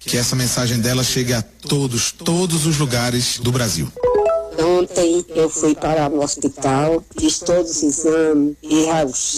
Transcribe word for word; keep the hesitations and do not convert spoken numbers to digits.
que essa mensagem dela chegue a todos, todos os lugares do Brasil. Ontem eu fui para o hospital, fiz todos os exames e